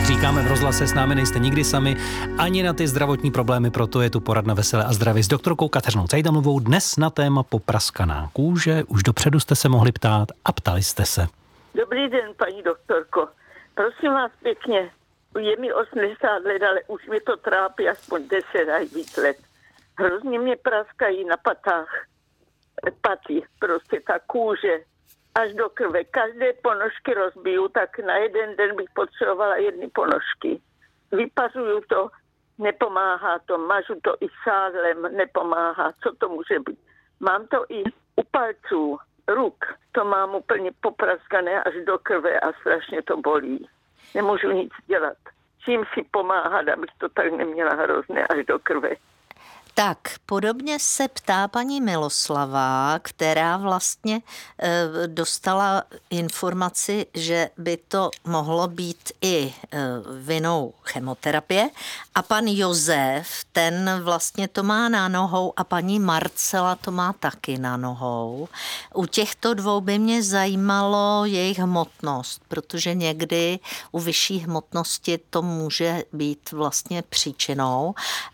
říkáme v rozhlase, s námi nejste nikdy sami, ani na ty zdravotní problémy, proto je tu poradna Veselé a zdraví s doktorkou Kateřinou Cajdamovou. Dnes na téma popraskaná kůže. Už dopředu jste se mohli ptát a ptali jste se. Dobrý den, paní doktorko. Prosím vás pěkně, je mi 80 let, ale už mě to trápí aspoň 10 a víc let. Hrozně mě praskají na patách. Paty, prostě ta kůže až do krve. Každé ponožky rozbiju, tak na jeden den bych potřebovala 1 ponožky. Vypařuju to, nepomáhá to, mažu to i sádlem, nepomáhá. Co to může být? Mám to i u palců, ruk. To mám úplně popraskané až do krve a strašně to bolí. Nemůžu nic dělat. Čím si pomáhat, abych to tak neměla hrozné až do krve. Tak, podobně se ptá paní Miloslava, která vlastně dostala informaci, že by to mohlo být i vinou chemoterapie. A pan Josef, ten vlastně to má na nohou a paní Marcela to má taky na nohou. U těchto dvou by mě zajímalo jejich hmotnost, protože někdy u vyšší hmotnosti to může být vlastně příčinou.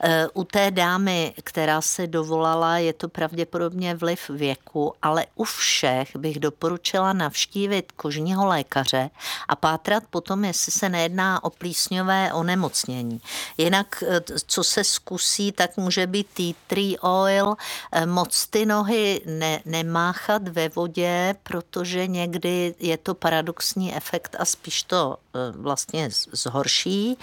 U té dámy, která se dovolala, je to pravděpodobně vliv věku, ale u všech bych doporučila navštívit kožního lékaře a pátrat potom, jestli se nejedná o plísňové onemocnění. Jinak, co se zkusí, tak může být tea tree oil, moc ty nohy nemáchat ve vodě, protože někdy je to paradoxní efekt a spíš to vlastně zhorší.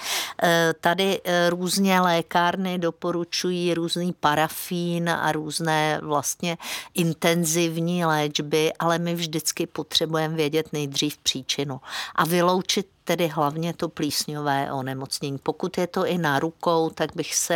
Tady různě lékárny doporučují různý parafín a různé vlastně intenzivní léčby, ale my vždycky potřebujeme vědět nejdřív příčinu a vyloučit tedy hlavně to plísňové onemocnění. Pokud je to i na rukou, tak bych se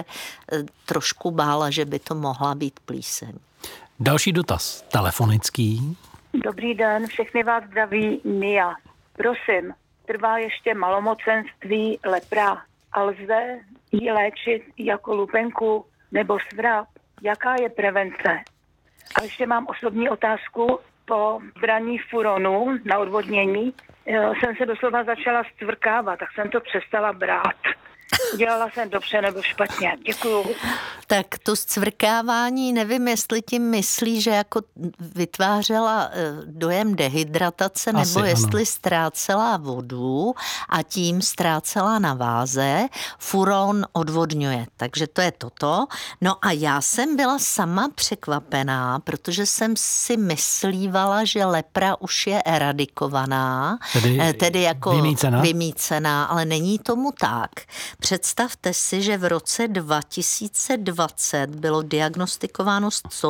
trošku bála, že by to mohla být plíseň. Další dotaz, telefonický. Dobrý den, všechny vás zdraví Mia. Prosím, trvá ještě malomocenství lepra a lze ji léčit jako lupenku nebo svrap? Jaká je prevence? A ještě mám osobní otázku. Po braní furonu na odvodnění jsem se doslova začala stvrkávat, tak jsem to přestala brát. Udělala jsem dobře nebo špatně. Děkuju. Tak to zcvrkávání, nevím, jestli tím myslí, že jako vytvářela dojem dehydratace, nebo jestli ztrácela vodu a tím ztrácela na váze. Furon odvodňuje, takže to je toto. No a já jsem byla sama překvapená, protože jsem si myslívala, že lepra už je eradikovaná, tedy jako vymýcená, ale není tomu tak. Představte si, že v roce 2020 bylo diagnostikováno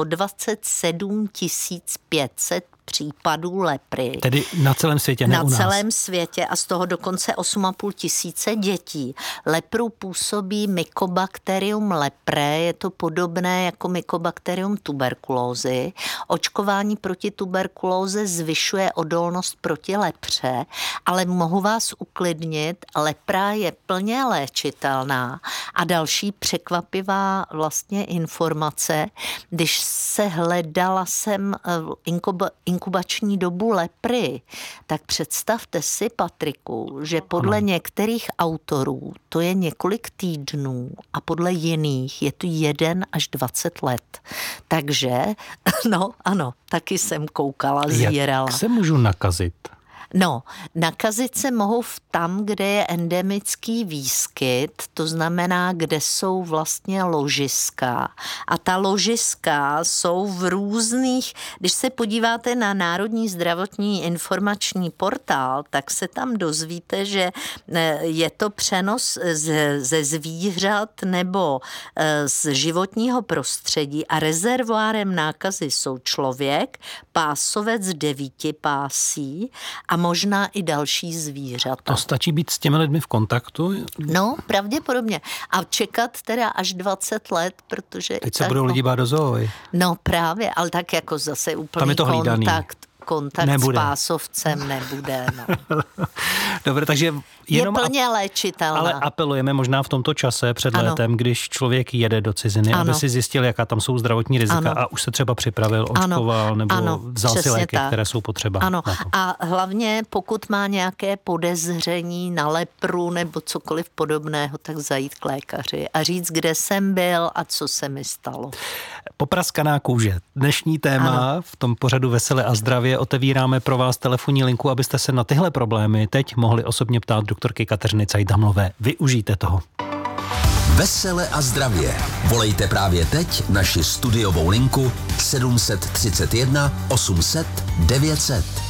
127 500 případů lepry. Tedy na celém světě, ne u nás. Na celém světě a z toho dokonce 8,5 tisíce dětí. Lepru působí Mycobacterium leprae, je to podobné jako Mycobacterium tuberkulózy. Očkování proti tuberkulóze zvyšuje odolnost proti lepře, ale mohu vás uklidnit, lepra je plně léčitelná. A další překvapivá vlastně informace, když se hledala jsem inkubační dobu lepry, tak představte si, Patriku, že podle některých autorů to je několik týdnů a podle jiných je to 1 až 20 let. Takže, no ano, taky jsem koukala, zírala. Jak se můžu nakazit? No, nakazit se mohou tam, kde je endemický výskyt, to znamená, kde jsou vlastně ložiska. A ta ložiska jsou v různých, když se podíváte na Národní zdravotní informační portál, tak se tam dozvíte, že je to přenos ze zvířat nebo z životního prostředí a rezervoárem nákazy jsou člověk, pásovec 9 pásí a možná i další zvířata. To stačí být s těmi lidmi v kontaktu? No, pravděpodobně. A čekat teda až 20 let, protože... Teď se budou lidi bát do zoo. No právě, ale tak jako zase úplný tam je to hlídaný. kontakt. kontakt nebude. s pásovcem nebude. No. Dobře, takže jenom je plně léčitelná. Ale apelujeme možná v tomto čase před ano. létem, když člověk jede do ciziny, ano. aby si zjistil, jaká tam jsou zdravotní rizika ano. a už se třeba připravil, očkoval nebo vzal si léky, tak. které jsou potřeba. Ano, a hlavně pokud má nějaké podezření na lepru nebo cokoliv podobného, tak zajít k lékaři a říct, kde jsem byl a co se mi stalo. Popraskaná kůže. Dnešní téma v tom pořadu Veselé a zdravě. Otevíráme pro vás telefonní linku, abyste se na tyhle problémy teď mohli osobně ptát doktorky Kateřiny Cajdamlové. Využijte toho. Vesele a zdravě. Volejte právě teď naši studiovou linku 731 800 900.